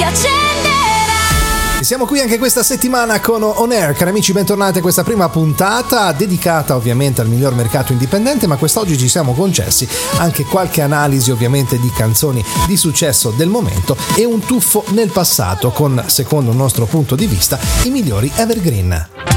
E siamo qui anche questa settimana con On Air. Cari amici, bentornati a questa prima puntata dedicata ovviamente al miglior mercato indipendente, ma quest'oggi ci siamo concessi anche qualche analisi ovviamente di canzoni di successo del momento e un tuffo nel passato con, secondo il nostro punto di vista, i migliori evergreen.